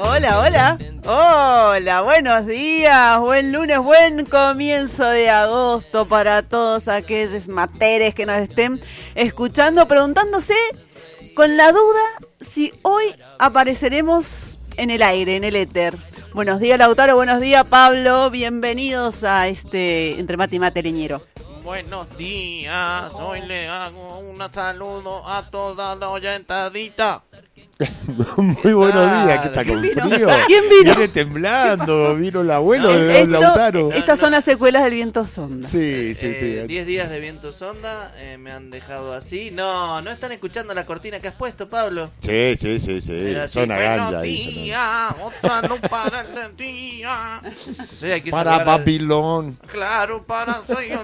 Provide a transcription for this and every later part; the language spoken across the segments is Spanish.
Hola, hola. Hola, buenos días, buen lunes, buen comienzo de agosto para todos aquellos materes que nos estén escuchando, preguntándose con la duda si hoy apareceremos en el aire, en el éter. Buenos días, Lautaro, buenos días, Pablo, bienvenidos a este Entre Mate y Mate Leñero. Buenos días, hoy le hago un saludo a toda la oyentadita. Muy buenos días, ¿qué está con frío? ¿Quién vino? Viene temblando, vino el abuelo de don Lautaro. Estas son las secuelas del viento sonda. Sí. 10 días de viento sonda, me han dejado así. No están escuchando la cortina que has puesto, Pablo. Sí, son aganja. Buenos días, otra no para el día. Sí, hay que para Babilón. Claro, para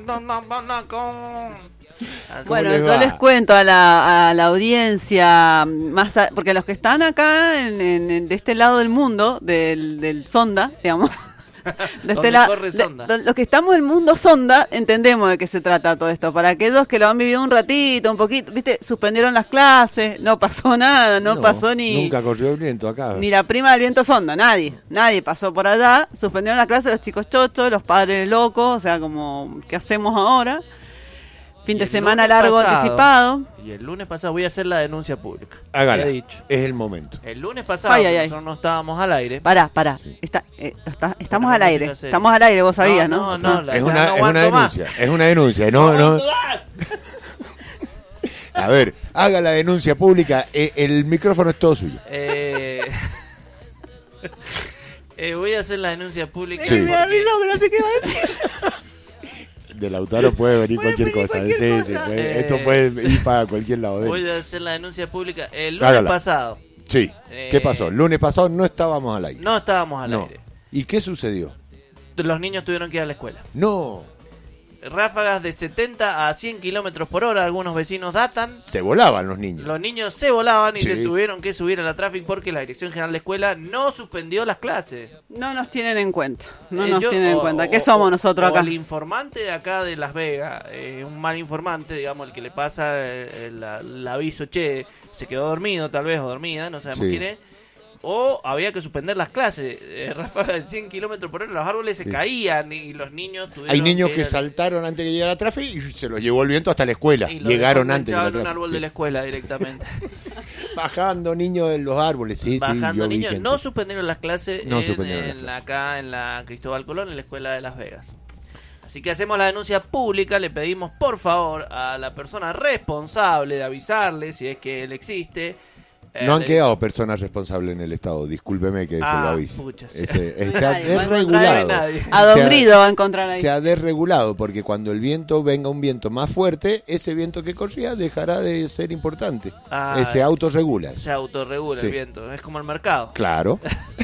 Bueno, yo les cuento a la audiencia, porque los que están acá de este lado del mundo, del sonda, digamos, de este lado, los que estamos en el mundo sonda, entendemos de qué se trata todo esto. Para aquellos que lo han vivido un ratito, un poquito, viste, suspendieron las clases, no pasó nada, no pasó ni... Nunca corrió el viento acá. Ni la prima del viento sonda, nadie pasó por allá, suspendieron las clases los chicos chochos, los padres locos, o sea, como, ¿qué hacemos ahora? Fin de semana largo anticipado. Y el lunes pasado voy a hacer la denuncia pública. Hágala, es el momento. El lunes pasado nosotros no estábamos al aire. Pará. Sí. Estamos al aire. Estamos al aire, vos sabías, ¿no? Es una denuncia. No. A ver, haga la denuncia pública. El micrófono es todo suyo. Voy a hacer la denuncia pública. Sí. Me da risa, pero no sé qué va a decir. De Lautaro puede venir cualquier cosa. Puede. Esto puede ir para cualquier lado. Voy a hacer la denuncia pública el lunes pasado. Sí. ¿Qué pasó? Lunes pasado no estábamos al aire. No estábamos al aire. ¿Y qué sucedió? Los niños tuvieron que ir a la escuela. No. Ráfagas de 70 a 100 kilómetros por hora, algunos vecinos datan. Se volaban los niños. Los niños se volaban y se tuvieron que subir a la tráfico porque la Dirección General de Escuela no suspendió las clases. No nos tienen en cuenta. ¿Qué somos nosotros acá? El informante de acá de Las Vegas, un mal informante, digamos, el que le pasa el aviso, che, se quedó dormido tal vez o dormida, no sabemos quién es. O había que suspender las clases. Ráfagas de 100 kilómetros por hora, los árboles se caían y los niños tuvieron. Hay niños que saltaron antes de llegar a tráfico y se los llevó el viento hasta la escuela. Y llegaron antes de la tráfico. Un árbol de la escuela directamente. Bajando niños de los árboles, Bajando niños. No suspendieron las clases acá en la Cristóbal Colón, en la escuela de Las Vegas. Así que hacemos la denuncia pública, le pedimos por favor a la persona responsable de avisarle si es que él existe. No han quedado personas responsables en el Estado, discúlpeme que se lo avise. Se ha desregulado. A Don Grido va a encontrar ahí. Se ha desregulado porque cuando el viento venga un viento más fuerte, ese viento que corría dejará de ser importante. Se autorregula. Se autorregula el viento, es como el mercado. Claro.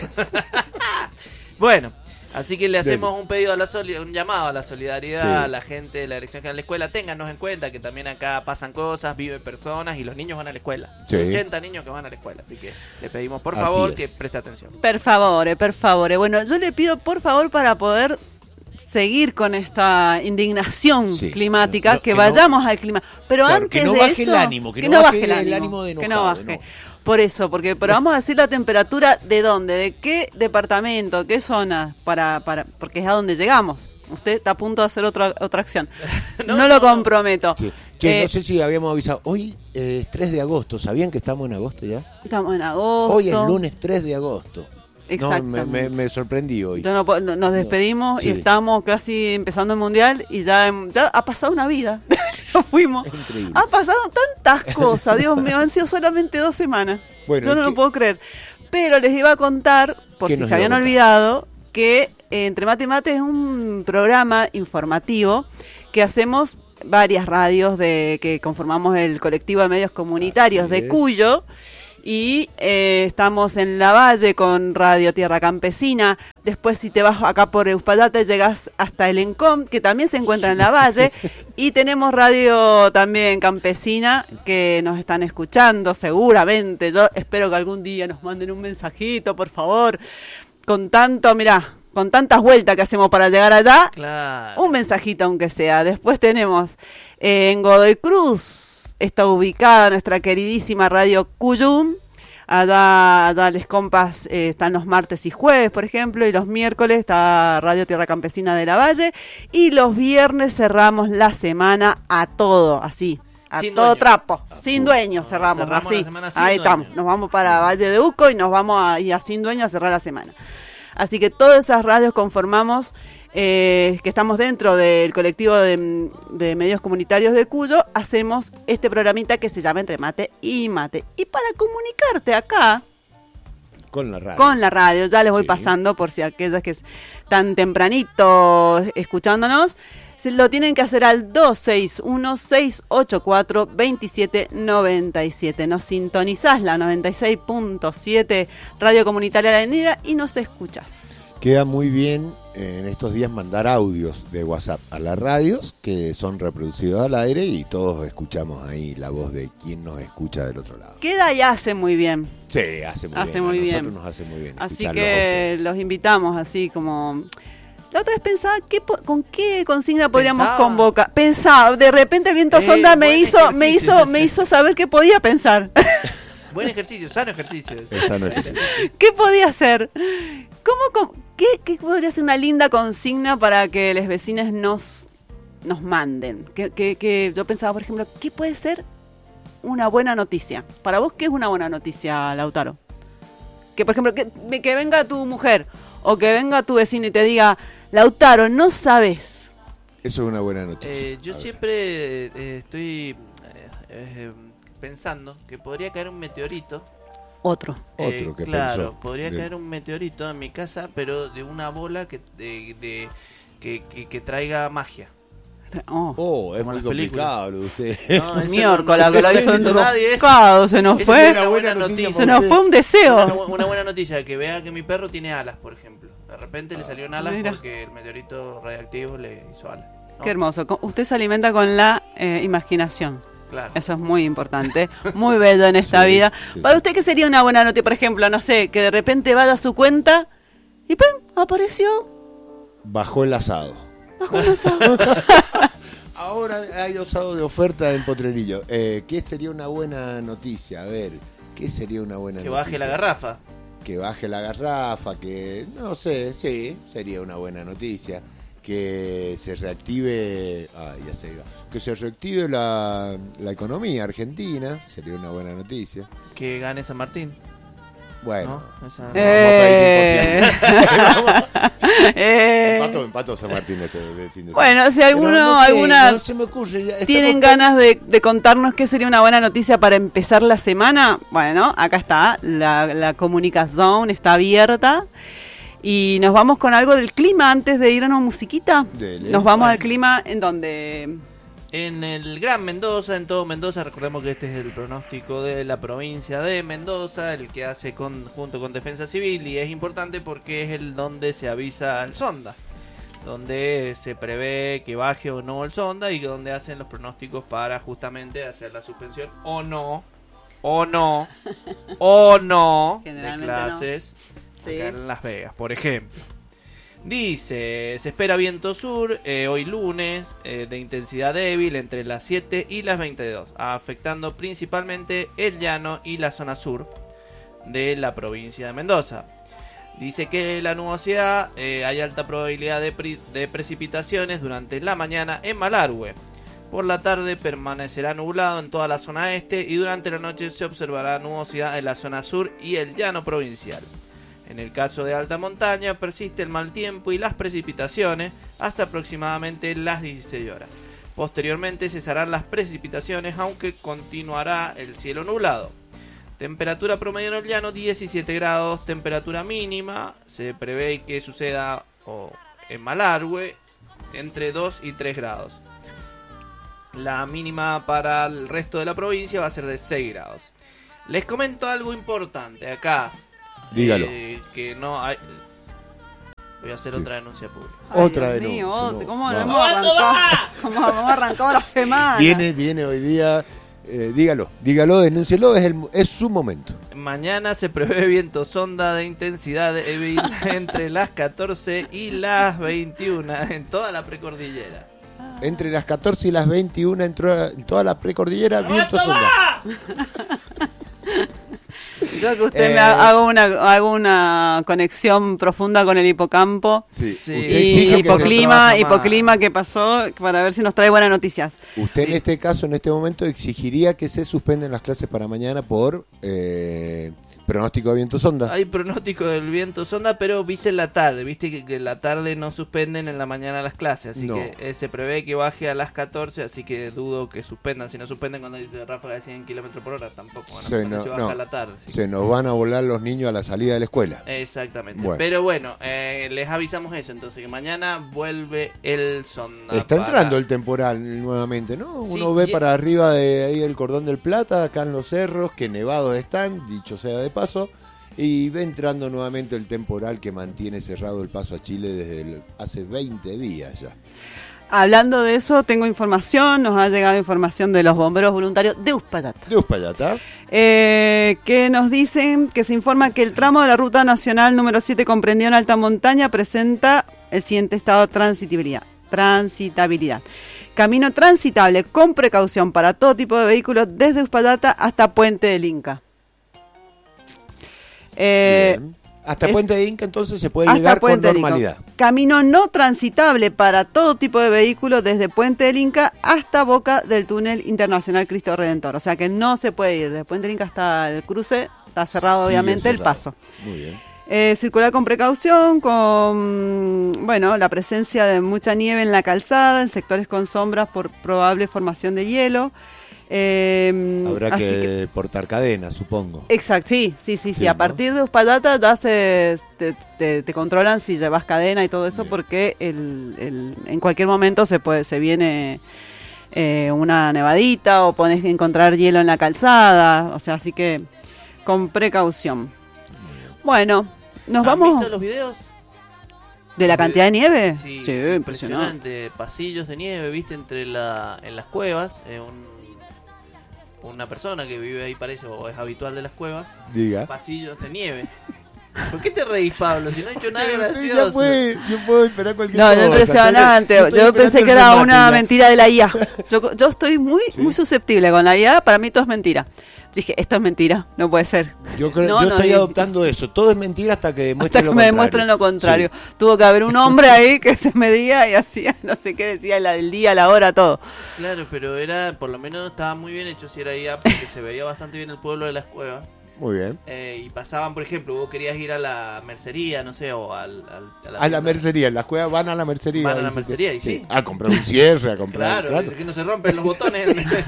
Bueno. Así que le hacemos un pedido un llamado a la solidaridad a la gente de la Dirección General de la Escuela. Téngannos en cuenta que también acá pasan cosas, viven personas y los niños van a la escuela. 80 niños que van a la escuela. Así que le pedimos por favor que preste atención. Per favore. Bueno, yo le pido por favor para poder seguir con esta indignación climática, que vayamos al clima. Pero antes que no de baje eso, el ánimo, que no baje el ánimo de enojado. Que no baje. Por eso, pero vamos a decir la temperatura de dónde, de qué departamento, qué zona, porque es a donde llegamos. Usted está a punto de hacer otra acción. No lo comprometo. Sí. No sé si habíamos avisado. Hoy es 3 de agosto. ¿Sabían que estamos en agosto ya? Estamos en agosto. Hoy es lunes 3 de agosto. Exactamente. No, me sorprendí hoy. Nos despedimos y estamos casi empezando el mundial y ya ha pasado una vida. Nos fuimos. Ha pasado tantas cosas, Dios mío, han sido solamente 2 semanas. Bueno, yo no lo puedo creer. Pero les iba a contar, por si se habían olvidado, que Entre Mate y Mate es un programa informativo que hacemos varias radios que conformamos el colectivo de medios comunitarios de Cuyo. Y estamos en La Valle con Radio Tierra Campesina. Después, si te vas acá por Uspallata, llegas hasta el Encom, que también se encuentra en La Valle. Y tenemos radio también campesina que nos están escuchando seguramente. Yo espero que algún día nos manden un mensajito, por favor. Con tantas vueltas que hacemos para llegar allá, un mensajito aunque sea. Después tenemos en Godoy Cruz, está ubicada nuestra queridísima Radio Cuyum, Allá les compas están los martes y jueves, por ejemplo, y los miércoles está Radio Tierra Campesina de la Valle, y los viernes cerramos la semana a todo, así. A sin todo dueño. Trapo, sin dueño cerramos así. Ahí estamos, nos vamos para Valle de Uco y nos vamos a Sin Dueño a cerrar la semana. Así que todas esas radios conformamos, que estamos dentro del colectivo de medios comunitarios de Cuyo, hacemos este programita que se llama Entre Mate y Mate. Y para comunicarte acá con la radio, ya les voy pasando por si aquellas que están tempranito escuchándonos, lo tienen que hacer al 261-684-2797. Nos sintonizás la 96.7 Radio Comunitaria La Llanera y nos escuchás. Queda muy bien en estos días mandar audios de WhatsApp a las radios que son reproducidos al aire y todos escuchamos ahí la voz de quien nos escucha del otro lado. Queda y hace muy bien. Sí, hace muy bien. A nosotros nos hace muy bien. Así que los invitamos así como... La otra vez pensaba con qué consigna podríamos convocar. Pensaba, de repente el viento sonda me hizo saber qué podía pensar. Buen ejercicio, sano ejercicio. ¿Qué podía hacer? ¿Qué podría ser una linda consigna para que los vecinos nos manden? Que yo pensaba, por ejemplo, ¿qué puede ser una buena noticia? Para vos, ¿qué es una buena noticia, Lautaro? Que, por ejemplo, que venga tu mujer o que venga tu vecino y te diga... Lautaro, no sabes. Eso es una buena noticia. Yo siempre estoy pensando que podría caer un meteorito. Otro que claro, pensó. Podría caer un meteorito en mi casa, pero de una bola que traiga magia. Es muy complicado lo de usted. No, miércoles, que lo hizo enroscado, se nos fue. Se nos fue un deseo. Una buena noticia, que vea que mi perro tiene alas, por ejemplo. De repente le salió en alas porque el meteorito radiactivo le hizo alas, ¿no? Qué hermoso. Usted se alimenta con la imaginación. Claro. Eso es muy importante, muy bello en esta vida. Para usted, ¿qué sería una buena noticia? Por ejemplo, no sé, que de repente vaya a su cuenta y ¡pum! Apareció. Bajó el asado. Ahora hay asado de oferta en Potrerillo. ¿Qué sería una buena noticia? A ver, ¿qué sería una buena noticia? Que baje la garrafa. Que baje la garrafa, que no sé, sí, sería una buena noticia. Que se reactive, que se reactive la economía argentina, sería una buena noticia. Que gane San Martín. Bueno, ¿no? Esa... Empató San Martín de fin de semana. Bueno, si alguna se me ocurre, tienen ganas de contarnos qué sería una buena noticia para empezar la semana, bueno, acá está, la comunicación está abierta. Y nos vamos con algo del clima antes de irnos a musiquita. Nos vamos al clima en donde... En el Gran Mendoza, en todo Mendoza, recordemos que este es el pronóstico de la provincia de Mendoza, el que hace junto con Defensa Civil, y es importante porque es el donde se avisa el sonda, donde se prevé que baje o no el sonda y donde hacen los pronósticos para justamente hacer la suspensión o no de clases acá en Las Vegas, por ejemplo. Dice, se espera viento sur hoy lunes de intensidad débil entre las 7 y las 22, afectando principalmente el llano y la zona sur de la provincia de Mendoza. Dice que la nubosidad, hay alta probabilidad de precipitaciones durante la mañana en Malargüe. Por la tarde permanecerá nublado en toda la zona este y durante la noche se observará nubosidad en la zona sur y el llano provincial. En el caso de alta montaña persiste el mal tiempo y las precipitaciones hasta aproximadamente las 16 horas. Posteriormente cesarán las precipitaciones, aunque continuará el cielo nublado. Temperatura promedio en el llano 17 grados, temperatura mínima se prevé que suceda en Malargüe entre 2 y 3 grados. La mínima para el resto de la provincia va a ser de 6 grados. Les comento algo importante acá. Dígalo. Que no hay... Voy a hacer otra denuncia pública. Otra denuncia. ¿Cómo hemos arrancado la semana? Viene hoy día. Dígalo, denúncielo, es su momento. Mañana se prevé viento sonda de intensidad débil entre las 14 y las 21 en toda la precordillera. Entre las 14 y las 21 en toda la precordillera, viento sonda. Yo que usted hago una conexión profunda con el hipocampo. Sí. Y hipoclima que pasó, para ver si nos trae buenas noticias. Usted en este caso, en este momento, exigiría que se suspenden las clases para mañana por pronóstico de viento sonda. Hay pronóstico del viento sonda, pero viste en la tarde, viste que en la tarde no suspenden, en la mañana las clases, así que se prevé que baje a las 14, así que dudo que suspendan. Si no suspenden cuando dice ráfaga de 100 km por hora, tampoco van a baja a la tarde. Se nos van a volar los niños a la salida de la escuela. Exactamente. Bueno. Pero bueno, les avisamos eso, entonces que mañana vuelve el sonda. Está entrando el temporal nuevamente, ¿no? Uno ve para arriba de ahí el Cordón del Plata, acá en los cerros, que nevados están, dicho sea de paso, y ve entrando nuevamente el temporal que mantiene cerrado el paso a Chile desde hace 20 días ya. Hablando de eso, tengo información, nos ha llegado información de los bomberos voluntarios de Uspallata. De Uspallata. Que nos dicen que se informa que el tramo de la Ruta Nacional número 7 comprendido en alta montaña presenta el siguiente estado de transitabilidad. Camino transitable con precaución para todo tipo de vehículos desde Uspallata hasta Puente del Inca. Hasta Puente de Inca entonces se puede llegar con normalidad. Camino no transitable para todo tipo de vehículos desde Puente del Inca hasta Boca del Túnel Internacional Cristo Redentor. O sea que no se puede ir de Puente del Inca hasta el cruce, está cerrado obviamente el paso. Muy bien. Circular con precaución, con la presencia de mucha nieve en la calzada, en sectores con sombras por probable formación de hielo. Habrá que portar cadenas, supongo. Exacto, sí. A partir de Uspallata ya te controlan si llevas cadena y todo eso. Bien. Porque en cualquier momento se viene una nevadita o podés encontrar hielo en la calzada, o sea, así que con precaución. Bueno, nos vamos. ¿Han visto los videos? ¿De la cantidad de nieve? Sí, impresionante. Pasillos de nieve, viste, en las cuevas. Una persona que vive ahí parece, o es habitual de las cuevas. Diga. Pasillos de nieve. ¿Por qué te reís, Pablo? Si no he hecho nada gracioso. Yo puedo esperar cualquier cosa. No, impresionante. Yo pensé que era una mentira de la IA. Yo estoy muy susceptible con la IA. Para mí todo es mentira. Dije, esto es mentira, no puede ser. Yo estoy adoptando eso. Todo es mentira hasta que demuestren lo contrario. Sí. Tuvo que haber un hombre ahí que se medía y hacía, no sé qué decía, el día, la hora, todo. Claro, pero por lo menos estaba muy bien hecho si era IA, porque se veía bastante bien el pueblo de las cuevas. Muy bien. Y pasaban, por ejemplo, vos querías ir a la mercería, no sé, o a la mercería, las cuevas van a la mercería. Van a la mercería, y sí. A comprar un cierre, a comprar... Claro, que no se rompen los botones.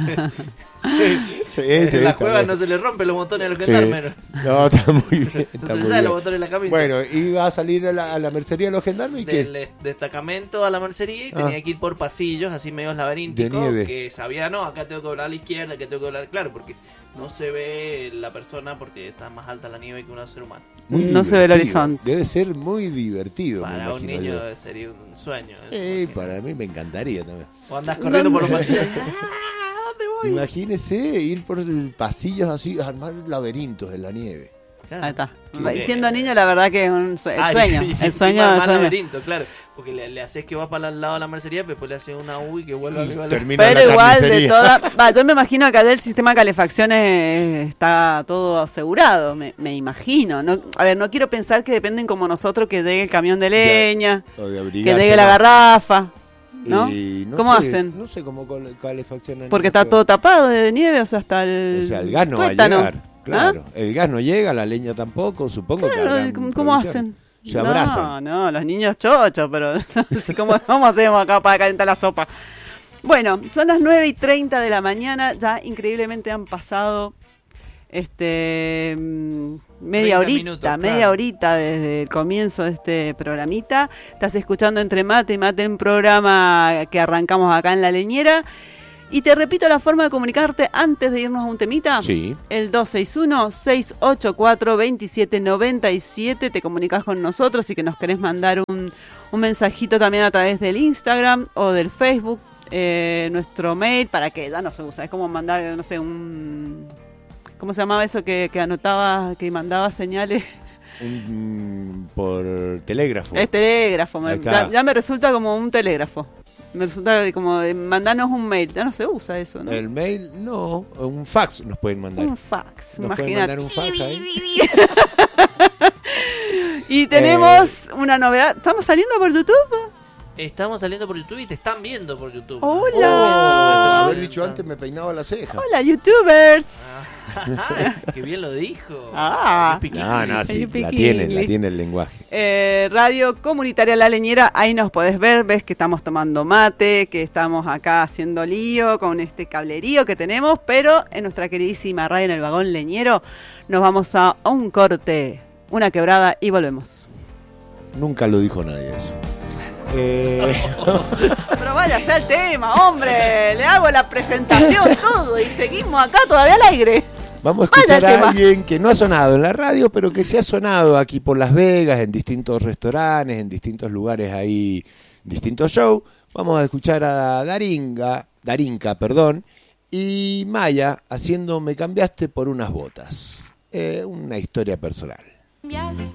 En las cuevas no se le rompen los botones a los gendarmes. No, está muy bien. Entonces le salen los botones de la camisa. Bueno, iba a salir a la mercería de los gendarmes, ¿y qué? Del destacamento a la mercería y tenía que ir por pasillos así medios laberínticos. De nieve. Que sabía, acá tengo que doblar a la izquierda, que tengo que doblar... Claro, porque no se ve la persona porque está más alta la nieve que un ser humano. No se ve el horizonte. Debe ser muy divertido. Para un niño sería un sueño. Para mí me encantaría también. O andás corriendo por los pasillos. ¿Dónde voy? Imagínese ir por pasillos así, armar laberintos en la nieve. Claro. Ahí está. Sí. Siendo niño, la verdad que es el sueño. El sueño del laberinto, claro. Porque le haces que va para el lado de la mercería, pero después le haces una U y que vuelva a termina. Pero igual de toda. Yo me imagino que acá el sistema de calefacción está todo asegurado. Me imagino. No quiero pensar que dependen como nosotros, que llegue el camión de leña, que llegue la garrafa. ¿No? ¿Cómo hacen? No sé cómo calefaccionan. Porque está todo tapado de nieve, o sea, hasta el. O sea, el gas no va a llegar. Claro, el gas no llega, la leña tampoco, supongo que ¿cómo hacen? Se abrazan. No, los niños chochos, pero ¿cómo hacemos acá para calentar la sopa? Bueno, son las 9:30 de la mañana, ya increíblemente han pasado media horita desde el comienzo de este programita. Estás escuchando Entre Mate y Mate, un programa que arrancamos acá en La Leñera. Y te repito la forma de comunicarte antes de irnos a un temita. Sí. El 261-684-2797. Te comunicas con nosotros y que nos querés mandar un mensajito también a través del Instagram o del Facebook. Nuestro mail, para que ya no se usa. Es como mandar, no sé, ¿cómo se llamaba eso que anotaba, que mandaba señales? Por telégrafo. Es telégrafo. Ya me resulta como un telégrafo. Me resulta como mandanos un mail. Ya no se usa eso, ¿no? El mail, no. Un fax nos pueden mandar. Un fax, ¿Nos pueden mandar un fax ahí? Y tenemos una novedad. ¿Estamos saliendo por YouTube? Estamos saliendo por YouTube y te están viendo por YouTube. ¡Hola! Haber dicho antes me peinaba la ceja. ¡Hola, YouTubers! ¡Qué bien lo dijo! No, sí, la tiene el lenguaje. Radio Comunitaria La Leñera, ahí nos podés ver, ves que estamos tomando mate, que estamos acá haciendo lío con este cablerío que tenemos, pero en nuestra queridísima radio en el vagón leñero nos vamos a un corte, una quebrada y volvemos. Nunca lo dijo nadie eso. Pero vaya sea el tema, hombre. Le hago la presentación, todo, y seguimos acá todavía al aire. Vamos a escuchar a alguien que no ha sonado en la radio, pero que sí ha sonado aquí por Las Vegas, en distintos restaurantes, en distintos lugares ahí, distintos shows. Vamos a escuchar a Darinka, y Maya haciendo Me cambiaste por unas botas. Una historia personal. Cambiaste